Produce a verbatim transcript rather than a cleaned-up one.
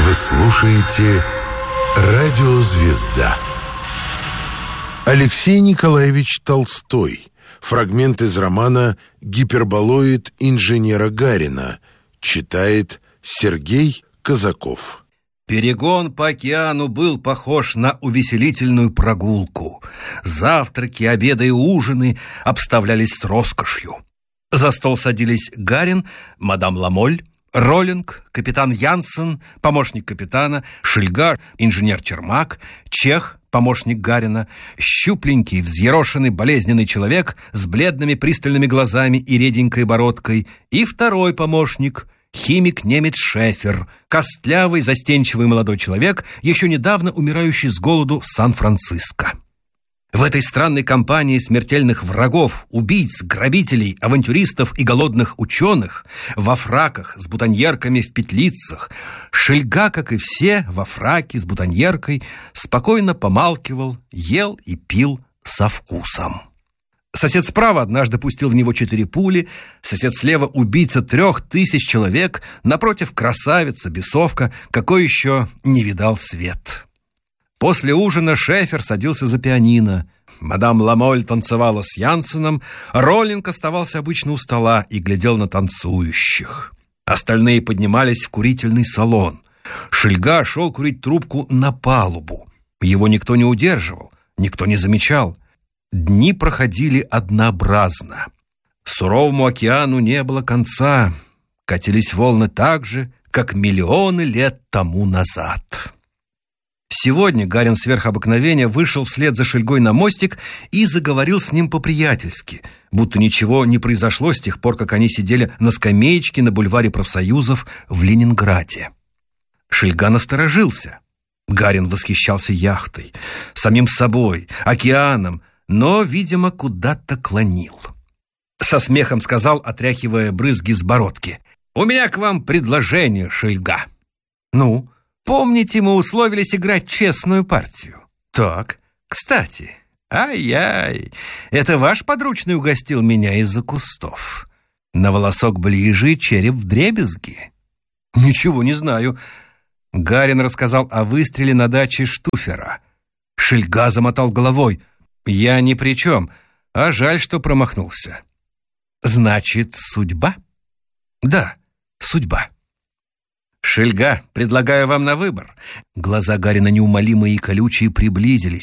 Вы слушаете «Радио Звезда». Алексей Николаевич Толстой. Фрагмент из романа «Гиперболоид инженера Гарина». Читает Сергей Казаков. Перегон по океану был похож на увеселительную прогулку. Завтраки, обеды и ужины обставлялись с роскошью. За стол садились Гарин, мадам Ламоль, Роллинг, капитан Янсен, помощник капитана, Шельга, инженер Чермак, Чех, помощник Гарина, щупленький, взъерошенный, болезненный человек с бледными пристальными глазами и реденькой бородкой, и второй помощник — химик-немец Шефер, костлявый, застенчивый молодой человек, еще недавно умирающий с голоду в Сан-Франциско. В этой странной компании смертельных врагов, убийц, грабителей, авантюристов и голодных ученых, во фраках с бутоньерками в петлицах, Шельга, как и все, во фраке с бутоньеркой, спокойно помалкивал, ел и пил со вкусом. Сосед справа однажды пустил в него четыре пули, сосед слева — убийца трех тысяч человек, напротив — красавица, бесовка, какой еще не видал свет. После ужина Шефер садился за пианино, мадам Ламоль танцевала с Янсеном, Роллинг оставался обычно у стола и глядел на танцующих. Остальные поднимались в курительный салон. Шельга шел курить трубку на палубу. Его никто не удерживал, никто не замечал. Дни проходили однообразно. Суровому океану не было конца. Катились волны так же, как миллионы лет тому назад. Сегодня Гарин сверх обыкновения вышел вслед за Шельгой на мостик и заговорил с ним по-приятельски, будто ничего не произошло с тех пор, как они сидели на скамеечке на бульваре профсоюзов в Ленинграде. Шельга насторожился. Гарин восхищался яхтой, самим собой, океаном, но, видимо, куда-то клонил. Со смехом сказал, отряхивая брызги с бородки: «У меня к вам предложение, Шельга». «Ну?» «Помните, мы условились играть честную партию?» «Так, кстати, ай-яй, это ваш подручный угостил меня из-за кустов. На волосок ближе, череп вдребезги». «Ничего не знаю». Гарин рассказал о выстреле на даче Штуфера. Шельга замотал головой. «Я ни при чем, а жаль, что промахнулся». «Значит, судьба?» «Да, судьба». «Шельга, предлагаю вам на выбор». Глаза Гарина, неумолимые и колючие, приблизились.